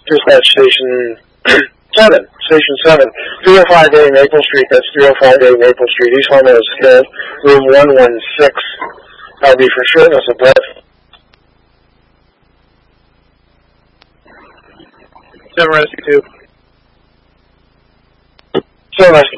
Dispatch Station 7. Station 7. 305A Maple Street. That's 305A Maple Street. East Homer is killed. Room 116. I'll be for shortness of breath. 7 Rescue 2. 7 Rescue